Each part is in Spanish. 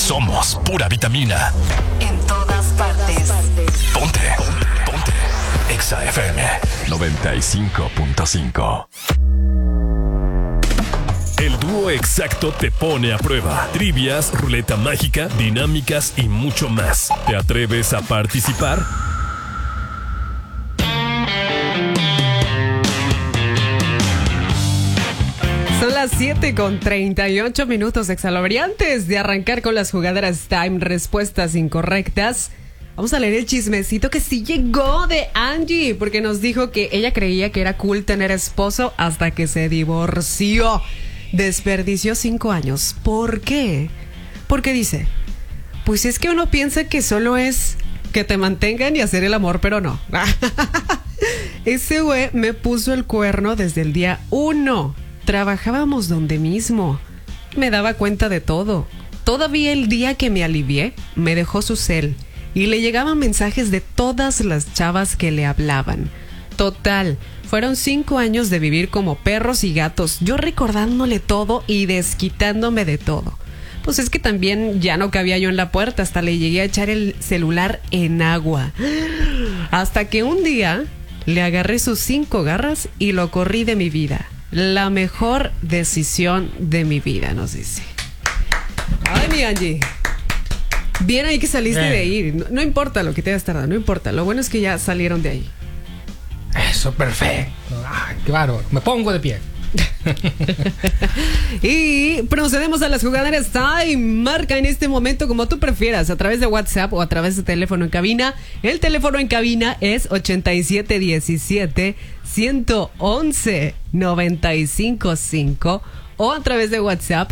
Somos pura vitamina. En todas partes. Ponte. Exa FM 95.5. El dúo exacto te pone a prueba. Trivias, ruleta mágica, dinámicas y mucho más. ¿Te atreves a participar? Son las 7:38 Exalobri. Antes de arrancar con las jugadoras Time, respuestas incorrectas, vamos a leer el chismecito que sí llegó de Angie, porque nos dijo que ella creía que era cool tener esposo hasta que se divorció. Desperdició 5 años. ¿Por qué? Porque dice, pues es que uno piensa que solo es que te mantengan y hacer el amor, pero no. Ese güey me puso el cuerno desde el día 1. Trabajábamos donde mismo. Me daba cuenta de todo. Todavía el día que me alivié, me dejó su cel y le llegaban mensajes de todas las chavas que le hablaban. Total, fueron 5 años de vivir como perros y gatos, yo recordándole todo y desquitándome de todo. Pues es que también ya no cabía yo en la puerta, hasta le llegué a echar el celular en agua. Hasta que un día le agarré sus 5 garras y lo corrí de mi vida. La mejor decisión de mi vida, nos dice. Ay, mi Angie. Bien ahí que saliste de ahí. No importa lo que te hayas tardado, no importa. Lo bueno es que ya salieron de ahí. Eso, perfecto. Ay, qué bárbaro. Me pongo de pie. Y procedemos a las jugadoras Time. Marca en este momento como tú prefieras, a través de WhatsApp o a través de teléfono en cabina. El teléfono en cabina es 8717-111-955 o a través de WhatsApp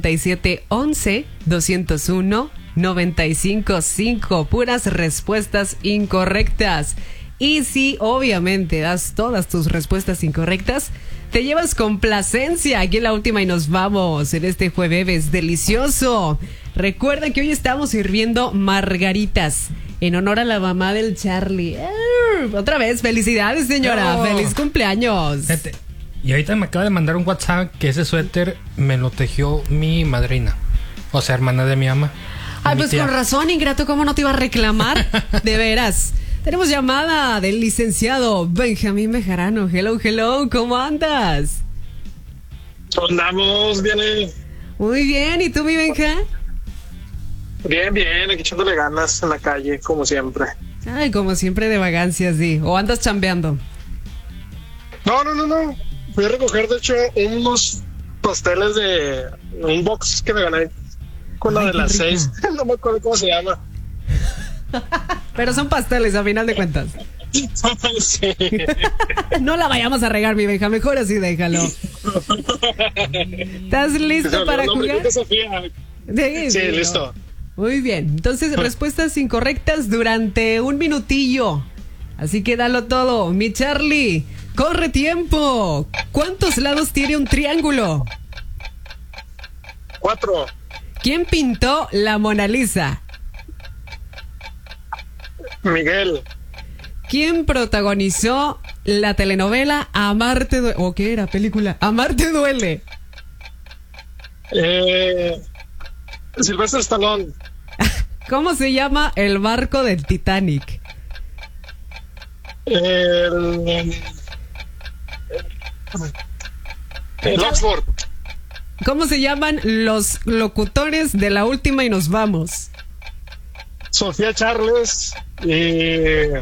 8711-201-955. Puras respuestas incorrectas. Y si obviamente das todas tus respuestas incorrectas, te llevas complacencia aquí en la última y nos vamos en este jueves delicioso. Recuerda que hoy estamos sirviendo margaritas en honor a la mamá del Charlie. Otra vez, felicidades, señora. No. Feliz cumpleaños. Y ahorita me acaba de mandar un WhatsApp que ese suéter me lo tejió mi madrina. O sea, hermana de mi mamá. Ay, pues tía. con razón, ingrato, ¿cómo no te iba a reclamar? De veras. Tenemos llamada del licenciado Benjamín Bejarano. Hello, ¿cómo andas? Andamos bien. Muy bien, ¿y tú, mi Benja? Bien, aquí echándole ganas en la calle, como siempre. Ay, como siempre de vagancias, sí. ¿O andas chambeando? No. Fui a recoger, de hecho, unos pasteles de un box que me gané con la de las 6. No me acuerdo cómo se llama. Pero son pasteles, a final de cuentas. Sí. No la vayamos a regar, mi Benja. Mejor así, déjalo. ¿Estás listo para jugar? Sí, listo. Muy bien. Entonces, respuestas incorrectas durante un minutillo. Así que dalo todo. Mi Charlie, corre tiempo. ¿Cuántos lados tiene un triángulo? 4. ¿Quién pintó la Mona Lisa? Miguel. ¿Quién protagonizó la telenovela Amarte Duele? ¿O qué era? Película. Amarte Duele. Sylvester Stallone. ¿Cómo se llama el barco del Titanic? El Oxford. ¿Cómo se llaman los locutores de La Última y Nos Vamos? Sofía Charles y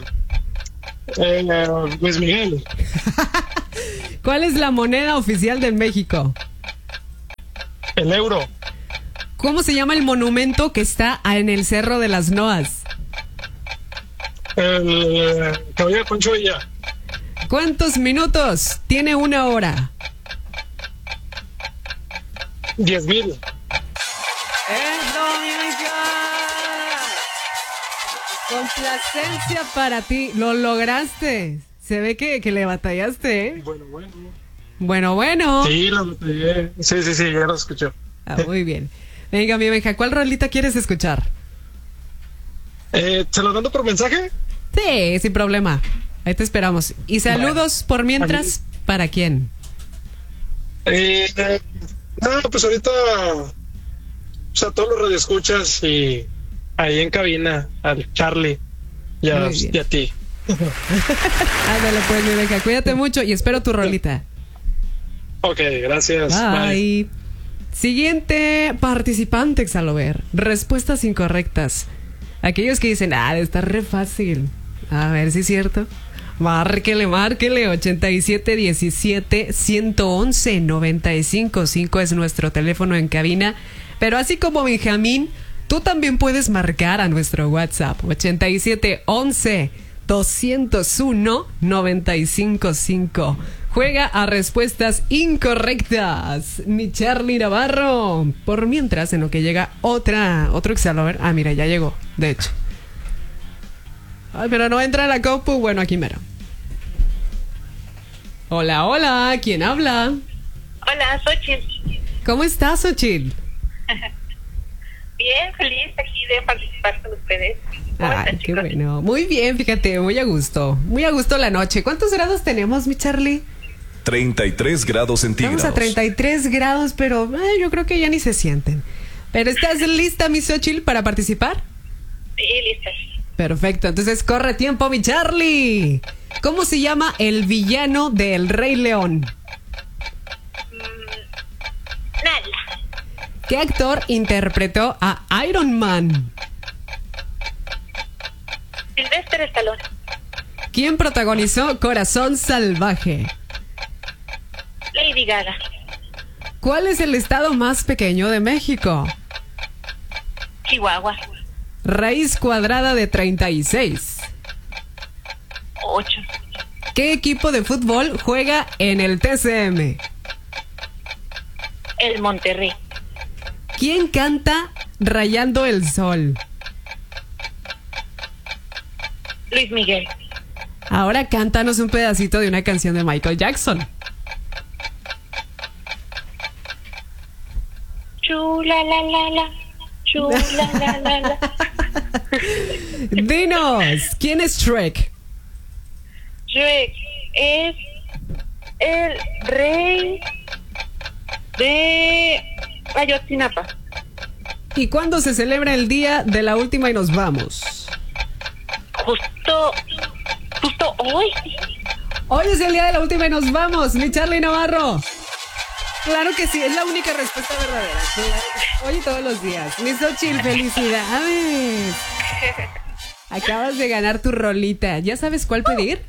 Luis Miguel. ¿Cuál es la moneda oficial de México? El euro. ¿Cómo se llama el monumento que está en el Cerro de las Noas? El Caballero de Pancho Villa. ¿Cuántos minutos tiene una hora? 10,000. Complacencia para ti. Lo lograste. Se ve que le batallaste, ¿eh? Bueno. Sí, lo batallé. Sí, ya lo escuché. Muy bien. Venga, mi Benja, ¿cuál rolita quieres escuchar? ¿Se lo mando por mensaje? Sí, sin problema. Ahí te esperamos. Y saludos por mientras, ¿para quién? No, pues ahorita pues, a todos los radioescuchas y ahí en cabina, al Charlie y a ti. Ándale pues, mi Benja, cuídate mucho y espero tu rolita. Ok, gracias. Bye. Siguiente participante, Xalover. Respuestas incorrectas. Aquellos que dicen, debe estar re fácil. A ver si es cierto. Márquele. 8717-111-955 es nuestro teléfono en cabina. Pero así como Benjamín, tú también puedes marcar a nuestro WhatsApp. 8711-201-955. Juega a respuestas incorrectas, mi Charlie Navarro. Por mientras, en lo que llega otro Xalover. Ah, mira, ya llegó, de hecho. Ay, pero no entra la compu. Bueno, aquí mero. Hola, ¿quién habla? Hola, Xochitl. ¿Cómo estás, Xochitl? Bien, feliz aquí de participar con ustedes. ¿Cómo Ay, están, qué chicos? bueno. Muy bien, fíjate, muy a gusto la noche. ¿Cuántos grados tenemos, mi Charlie? 33 grados centígrados. Estamos a 33 grados, pero yo creo que ya ni se sienten. Pero ¿estás lista, mi Xochitl, para participar? Sí, listas. Perfecto, entonces corre tiempo, mi Charlie. ¿Cómo se llama el villano de El Rey León? Nala. ¿Qué actor interpretó a Iron Man? Sylvester Stallone. ¿Quién protagonizó Corazón Salvaje? Lady Gaga. ¿Cuál es el estado más pequeño de México? Chihuahua. Raíz cuadrada de 36. 8. ¿Qué equipo de fútbol juega en el TCM? El Monterrey. ¿Quién canta Rayando el Sol? Luis Miguel. Ahora cántanos un pedacito de una canción de Michael Jackson. Chula la la la. Chula la la la. Dinos, ¿quién es Shrek? Shrek es el rey de Ayotzinapa. ¿Y cuándo se celebra el día de la última y nos vamos? Justo hoy. Hoy es el día de la última y nos vamos, mi Charlie Navarro. Claro que sí, es la única respuesta verdadera. Hoy y todos los días. Mi Xochitl, felicidades. Acabas de ganar tu rolita. ¿Ya sabes cuál pedir?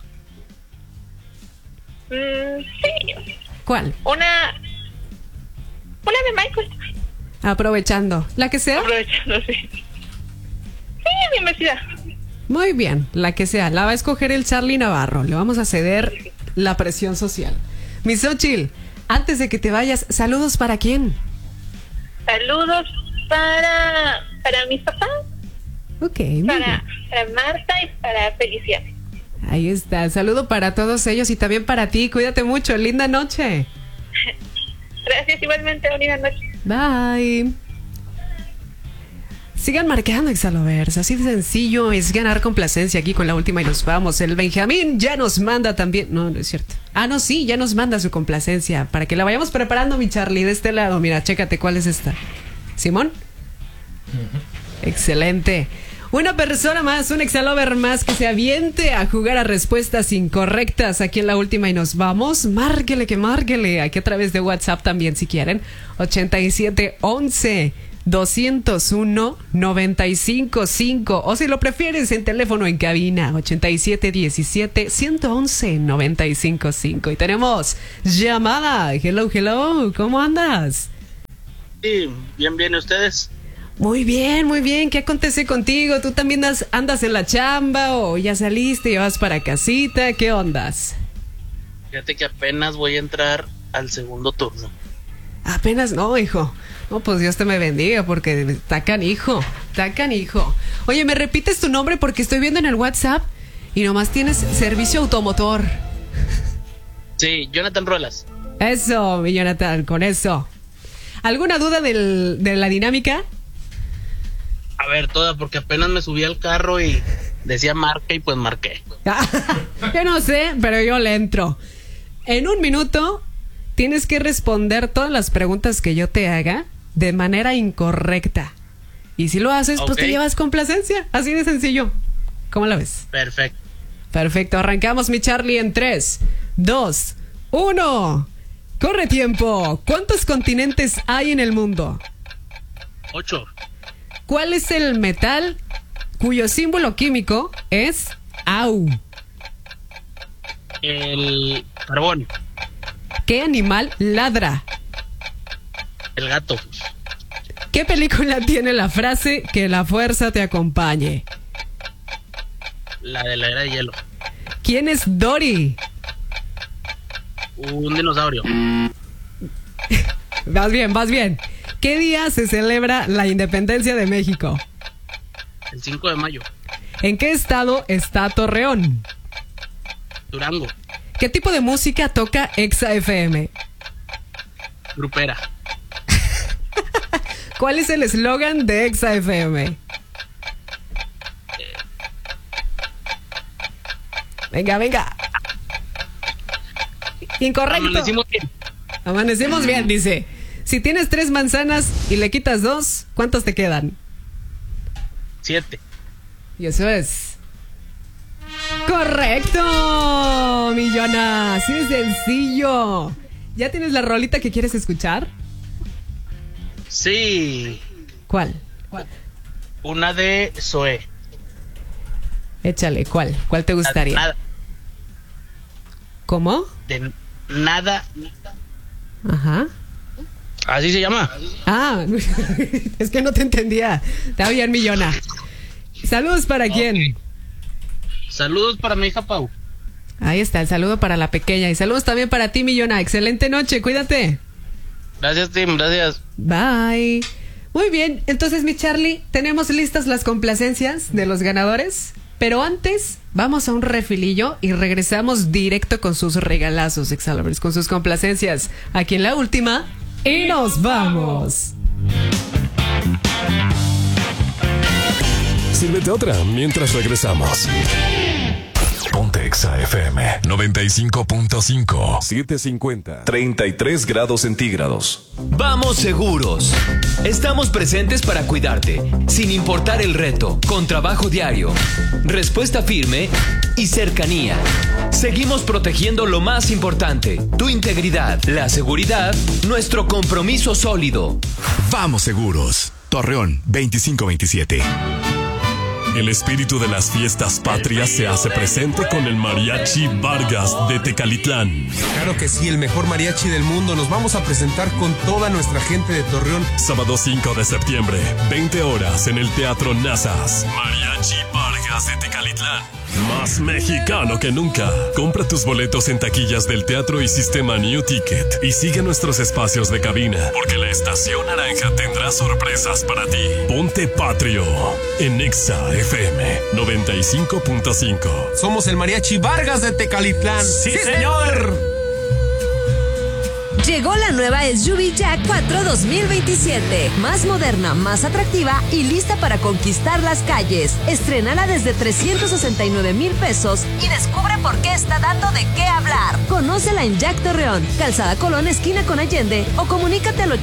Sí. ¿Cuál? Una de Michael. Aprovechando. ¿La que sea? Aprovechando, sí. Sí, bienvenida. Muy bien, la que sea. La va a escoger el Charlie Navarro. Le vamos a ceder la presión social. Mi Xochitl, antes de que te vayas, ¿saludos para quién? Saludos para mis papás, Ok, muy para bien. Marta y para Felicia. Ahí está. Saludo para todos ellos y también para ti. Cuídate mucho. Linda noche. Gracias, igualmente, bonita noche. Bye. Sigan marcando, Xalovers. Así de sencillo es ganar complacencia aquí con la última y nos vamos. El Benjamín ya nos manda también. No, no es cierto. Ah, no, sí, ya nos manda su complacencia para que la vayamos preparando, mi Charlie, de este lado. Mira, chécate cuál es esta. ¿Simón? Excelente. Una persona más, un Xalover más que se aviente a jugar a respuestas incorrectas aquí en la última y nos vamos. Márquele, que márquele. Aquí a través de WhatsApp también si quieren. 8711-201-955. O si lo prefieres en teléfono en cabina. 8717-111-955. Y tenemos llamada. Hello, hello. ¿Cómo andas? Sí, bien, ¿ustedes? Muy bien, muy bien. ¿Qué acontece contigo? ¿Tú también andas en la chamba o ya saliste y vas para casita? ¿Qué ondas? Fíjate que apenas voy a entrar al segundo turno. Apenas no, hijo. No, pues Dios te me bendiga porque está canijo. Oye, ¿me repites tu nombre? Porque estoy viendo en el WhatsApp y nomás tienes servicio automotor. Sí, Jonathan Ruelas. Eso, mi Jonathan, con eso. ¿Alguna duda de la dinámica? A ver, toda, porque apenas me subí al carro y decía marca y pues marqué. Yo no sé, pero yo le entro. En un minuto tienes que responder todas las preguntas que yo te haga de manera incorrecta. Y si lo haces, pues Ok. te llevas complacencia. Así de sencillo. ¿Cómo la ves? Perfecto. Perfecto, arrancamos, mi Charlie, en 3, 2, 1. ¡Corre tiempo! ¿Cuántos continentes hay en el mundo? 8. ¿Cuál es el metal cuyo símbolo químico es AU? El carbón. ¿Qué animal ladra? El gato. ¿Qué película tiene la frase que la fuerza te acompañe? La de la era de hielo. ¿Quién es Dory? Un dinosaurio. Vas bien, vas bien. ¿Qué día se celebra la independencia de México? El 5 de mayo. ¿En qué estado está Torreón? Durango. ¿Qué tipo de música toca Exa FM? Grupera. ¿Cuál es el eslogan de Exa FM? Venga, venga. Incorrecto. Amanecimos bien. Amanecemos bien, dice. Si tienes 3 manzanas y le quitas 2, ¿cuántas te quedan? 7. Y eso es correcto, Millona. Así de sencillo. ¿Ya tienes la rolita que quieres escuchar? Sí. ¿Cuál? Una de Zoé. Échale, ¿cuál? ¿Cuál te gustaría? Nada. ¿Cómo? De nada. Ajá. Así se llama. Ah, es que no te entendía. Está bien, Millona. Saludos para quién. Saludos para mi hija Pau. Ahí está, el saludo para la pequeña. Y saludos también para ti, Millona. Excelente noche, cuídate. Gracias, Tim. Gracias. Bye. Muy bien, entonces, mi Charlie, tenemos listas las complacencias de los ganadores. Pero antes, vamos a un refilillo y regresamos directo con sus regalazos, Exalovers, con sus complacencias. Aquí en la última. Y nos vamos. Sírvete otra mientras regresamos. Ponte Exa FM 95.5 750 33 grados centígrados. Vamos seguros. Estamos presentes para cuidarte, sin importar el reto, con trabajo diario, respuesta firme y cercanía. Seguimos protegiendo lo más importante, tu integridad, la seguridad, nuestro compromiso sólido. Vamos seguros. Torreón 2527. El espíritu de las fiestas patrias se hace presente con el Mariachi Vargas de Tecalitlán. Claro que sí, el mejor mariachi del mundo. Nos vamos a presentar con toda nuestra gente de Torreón. Sábado 5 de septiembre, 20 horas en el Teatro Nazas. Mariachi Vargas de Tecalitlán. Más mexicano que nunca. Compra tus boletos en taquillas del teatro y sistema New Ticket. Y sigue nuestros espacios de cabina, porque la Estación Naranja tendrá sorpresas para ti. Ponte patrio en Exa FM 95.5. Somos el Mariachi Vargas de Tecalitlán. ¡Sí, señor! Llegó la nueva SUV Jack 4 2027. Más moderna, más atractiva y lista para conquistar las calles. Estrénala desde 369,000 pesos y descubre por qué está dando de qué hablar. Conócela en Jack Torreón, Calzada Colón, esquina con Allende, o comunícate al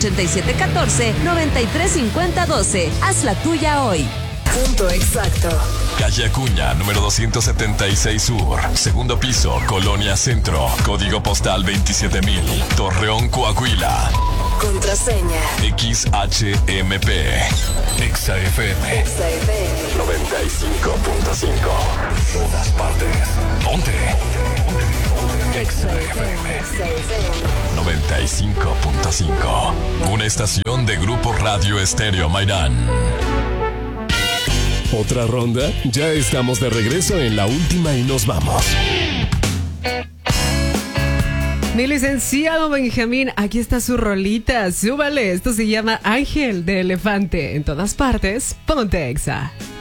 8714-935012. Haz la tuya hoy. Punto exacto. Calle Acuña, número 276 Sur, segundo piso, Colonia Centro, código postal 27000, Torreón, Coahuila. Contraseña. XHMP. Exa FM. Exa FM. 95.5. Todas partes. Ponte. Exa FM. 95.5. Una estación de Grupo Radio Estéreo Mairán. ¿Otra ronda? Ya estamos de regreso en la última y nos vamos. Mi licenciado Benjamín, aquí está su rolita. Súbale, esto se llama Ángel de Elefante. En todas partes, ponte Exa.